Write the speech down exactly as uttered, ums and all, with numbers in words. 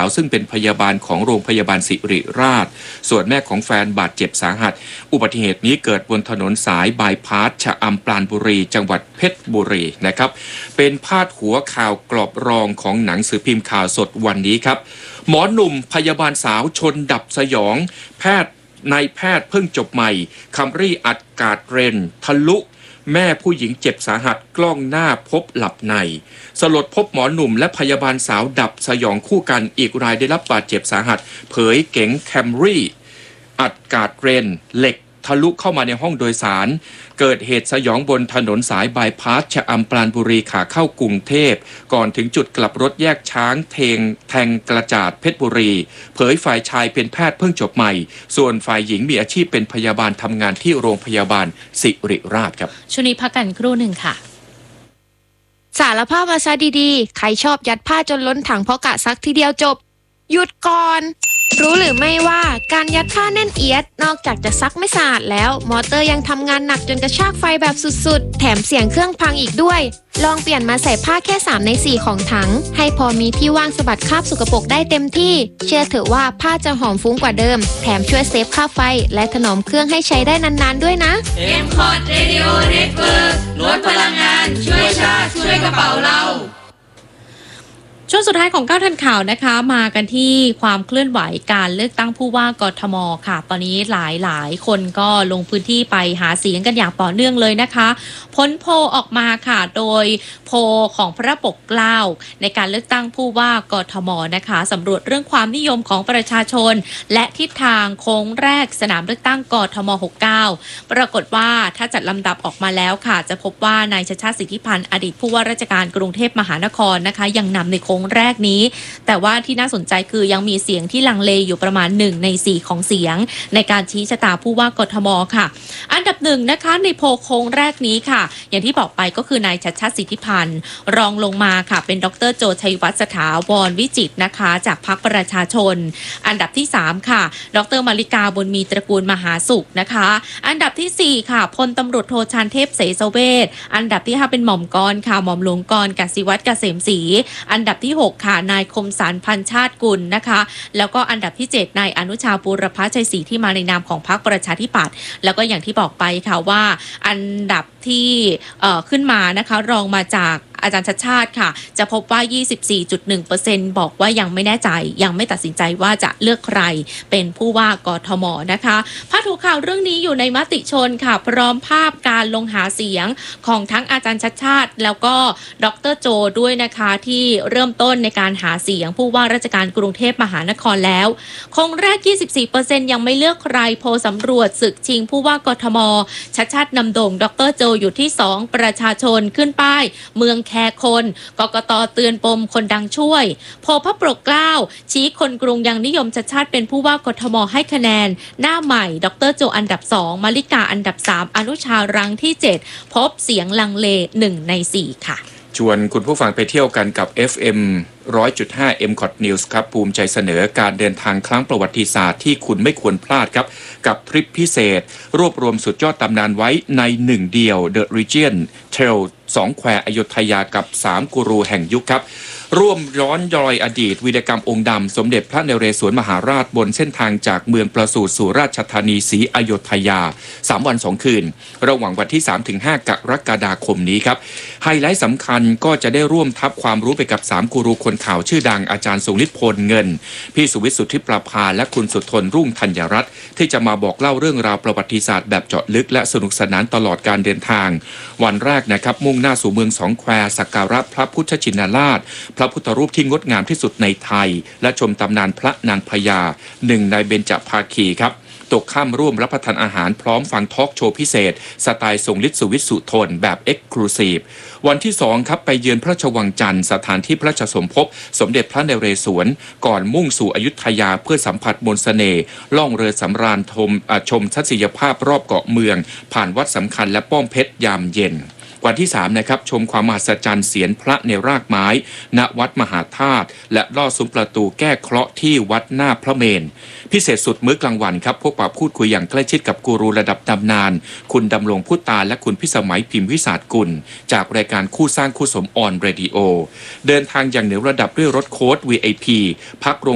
าวซึ่งเป็นพยาบาลของโรงพยาบาลศิริราชส่วนแม่ของแฟนบาดเจ็บสาหัสอุบัติเหตุนี้เกิดบนถนนสายบายพาสชะอำปราณบุรีจังหวัดเพชรบุรีนะครับเป็นพาดหัวข่าวกรอบรองของหนังสือพิมพ์ข่าวสดวันนี้ครับหมอหนุ่มพยาบาลสาวชนดับสยองแพทย์นายแพทย์เพิ่งจบใหม่คัมรี่อัดกาดเรนทะลุแม่ผู้หญิงเจ็บสาหัสกล้องหน้าพบหลับในสลดพบหมอหนุ่มและพยาบาลสาวดับสยองคู่กันอีกรายได้รับบาดเจ็บสาหัสเผยเก๋งแคมรี่อัดกาดเรนเหล็กทะลุเข้ามาในห้องโดยสารเกิดเหตุสยองบนถนนสายบายพาสชะอำปราณบุรีขาเข้ากรุงเทพก่อนถึงจุดกลับรถแยกช้างเทงแทงกระจาดเพชรบุรีเผยฝ่ายชายเป็นแพทย์เพิ่งจบใหม่ส่วนฝ่ายหญิงมีอาชีพเป็นพยาบาลทำงานที่โรงพยาบาลศิริราชครับช่วงนี้พักกันครู่หนึ่งค่ะสารภาพมาซะดีๆใครชอบยัดผ้าจนล้นถังเพราะกะซักทีเดียวจบหยุดก่อนรู้หรือไม่ว่าการยัดผ้าแน่นเอียดนอกจากจะซักไม่สะอาดแล้วมอเตอร์ยังทำงานหนักจนกระชากไฟแบบสุดๆแถมเสียงเครื่องพังอีกด้วยลองเปลี่ยนมาใส่ผ้าแค่สามในสี่ของถังให้พอมีที่ว่างสะบัดคราบสกปรกได้เต็มที่เชื่อเถอะว่าผ้าจะหอมฟุ้งกว่าเดิมแถมช่วยเซฟค่าไฟและถนอมเครื่องให้ใช้ได้นานๆด้วยนะเอ็ม คอร์ด Radio Network ลดพลังงานช่วยชาติช่วยกระเป๋าเราช่วงสุดท้ายของเก้าทันข่าวนะคะมากันที่ความเคลื่อนไหวการเลือกตั้งผู้ว่ากทมค่ะตอนนี้หลายหลายคนก็ลงพื้นที่ไปหาเสียงกันอย่างต่อเนื่องเลยนะคะผลโพลออกมาค่ะโดยโพลของพระปกเกล้าในการเลือกตั้งผู้ว่ากทมนะคะสำรวจเรื่องความนิยมของประชาชนและทิศทางโค้งแรกสนามเลือกตั้งกทมหกสิบเก้าปรากฏว่าถ้าจัดลำดับออกมาแล้วค่ะจะพบว่านายชัชชาติสิทธิพันธ์อดีตผู้ว่าราชการกรุงเทพมหานครนะคะยังนำในโค้งแรกนี้แต่ว่าที่น่าสนใจคือยังมีเสียงที่ลังเลอยู่ประมาณหนึ่งในสี่ของเสียงในการชี้ชะตาผู้ว่ากทมค่ะอันดับหนึ่งนะคะในโพลโค้งแรกนี้ค่ะอย่างที่บอกไปก็คือนายชัชชาติสิทธิพันธ์รองลงมาค่ะเป็นดร.โจชัยวัฒน์สถาวรวิจิตรนะคะจากพรรคประชาชนอันดับที่สามค่ะดร.มาริกาบุญมีตระกูลมหาสุขนะคะอันดับที่สี่ค่ะพลตำรวจโทชานเทพเสสเวชอันดับที่ห้าเป็นหม่อมกรค่ะหม่อมหลวงกรกสิวัฒน์เกษมศรีอันดับที่หกค่ะนายคมสันพันชาติกุลนะคะแล้วก็อันดับที่เจ็ดนายอนุชาบูรพชัยศรีที่มาในนามของพรรคประชาธิปัตย์แล้วก็อย่างที่บอกไปค่ะว่าอันดับที่เอ่อขึ้นมานะคะรองมาจากอาจารย์ชัชชาติค่ะจะพบว่า ยี่สิบสี่จุดหนึ่งเปอร์เซ็นต์ บอกว่ายังไม่แน่ใจยังไม่ตัดสินใจว่าจะเลือกใครเป็นผู้ว่ากทมนะคะพาดหัวข่าวเรื่องนี้อยู่ในมติชนค่ะพร้อมภาพการลงหาเสียงของทั้งอาจารย์ชัชชาติแล้วก็ดร.โจด้วยนะคะที่เริ่มต้นในการหาเสียงผู้ว่าราชการกรุงเทพมหานครแล้วคงแรก ยี่สิบสี่เปอร์เซ็นต์ ยังไม่เลือกใครโพลสำรวจศึกชิงผู้ว่ากทมชัชชาตินำโด่งดร.โจอยู่ที่สองประชาชนขึ้นป้ายเมืองแคคนกกต.เตือนปมคนดังช่วยโพลพระปกเกล้าชี้คนกรุงยังนิยมชัชชาติเป็นผู้ว่ากทมให้คะแนนหน้าใหม่ดร.โจอันดับสองมาริกาอันดับสามอนุชารังที่เจ็ดพบเสียงลังเลหนึ่งในสี่ค่ะชวนคุณผู้ฟังไปเที่ยวกันกับ เอฟ เอ็ม หนึ่งร้อยจุดห้า เอ็ม คอท News ครับภูมิใจเสนอการเดินทางครั้งประวัติศาสตร์ที่คุณไม่ควรพลาดครับกับทริปพิเศษรวบรวมสุดยอดตำนานไว้ในหนึ่งเดียว The Region Trail สองแควอยุธยากับสามกูรูแห่งยุคครับร่วมย้อนรอยอดีตวีรกรรมองค์ดำสมเด็จพระนเรศวรมหาราชบนเส้นทางจากเมืองประสูติสู่ราชธานีศรีอยุธยาสามวันสองคืนระหว่างวันที่ สามถึงห้า กรกฎาคมนี้ครับไฮไลท์สำคัญก็จะได้ร่วมทับความรู้ไปกับสามกูรูคนข่าวชื่อดังอาจารย์ทรงฤทธิ์พลเงินพี่สุวิทย์สุทธิประภาและคุณสุทนรุ่งธัญรัตน์ที่จะมาบอกเล่าเรื่องราวประวัติศาสตร์แบบเจาะลึกและสนุกสนานตลอดการเดินทางวันแรกนะครับมุ่งหน้าสู่เมืองสองแควสักการะพระพุทธชินราชพระพุทธรูปที่งดงามที่สุดในไทยและชมตำนานพระนางพญาหนึ่งในเบญจภาคีครับตกค่ำร่วมรับประทานอาหารพร้อมฟังทอล์กโชว์พิเศษสไตล์ทรงฤทธิ์สุวิทย์สุทนแบบเอ็กซ์คลูซีฟวันที่สองครับไปเยือนพระราชวังจันทร์สถานที่พระราชสมภพสมเด็จพระนเรศวรก่อนมุ่งสู่อยุธยาเพื่อสัมผัสมนต์เสน่ห์ล่องเรือสำราญชมชมทัศนียภาพรอบเกาะเมืองผ่านวัดสำคัญและป้อมเพชรยามเย็นวันที่สามนะครับชมความมหัศจรรย์เสียรพระในรากไม้ณวัดมหาธาตุและลอดซุ้มประตูแก้เคราะห์ที่วัดหน้าพระเมรุ พิเศษสุดมื้อกลางวันครับพบปะพูดคุยอย่างใกล้ชิดกับกูรูระดับตำนานคุณดำรงพุตาและคุณพิสมัยพิมพ์วิสาทกุลจากรายการคู่สร้างคู่สมออนเรดิโอเดินทางอย่างเหนือระดับด้วยรถโค้ช วี ไอ พี พักโรง